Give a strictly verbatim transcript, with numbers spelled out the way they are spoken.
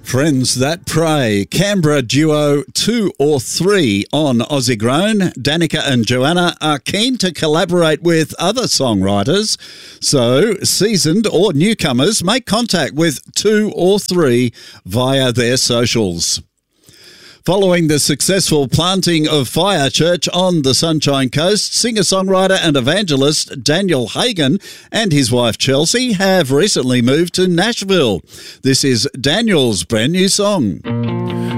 Friends That Pray, Canberra duo Two or Three on Aussie Grown. Danica and Joanna are keen to collaborate with other songwriters, so seasoned or newcomers make contact with Two or Three via their socials. Following the successful planting of Fire Church on the Sunshine Coast, singer-songwriter and evangelist Daniel Hagen and his wife Chelsea have recently moved to Nashville. This is Daniel's brand new song.